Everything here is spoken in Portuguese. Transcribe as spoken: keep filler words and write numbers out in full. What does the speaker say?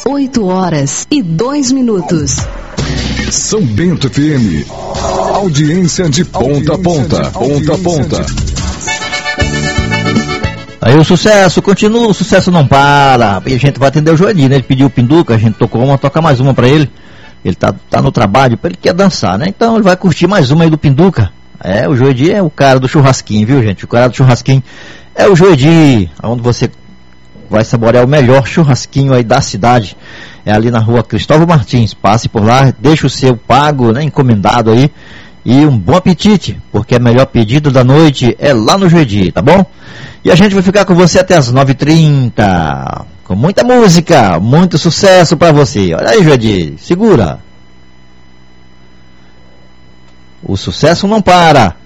oito horas e dois minutos. São Bento F M. Audiência de ponta a ponta. Ponta a ponta. Aí o sucesso continua, o sucesso não para. E a gente vai atender o Joedi, né? Ele pediu o Pinduca, a gente tocou uma, toca mais uma pra ele. Ele tá, tá no trabalho, ele quer dançar, né? Então ele vai curtir mais uma aí do Pinduca. É, o Joedi é o cara do churrasquinho, viu, gente? O cara do churrasquinho é o Joedi, onde você vai saborear o melhor churrasquinho aí da cidade. É ali na rua Cristóvão Martins. Passe por lá, deixa o seu pago, né, encomendado aí. E um bom apetite, porque o melhor pedido da noite é lá no Joedi, tá bom? E a gente vai ficar com você até as nove e trinta, com muita música, muito sucesso pra você. Olha aí, Joedi, segura. O sucesso não para.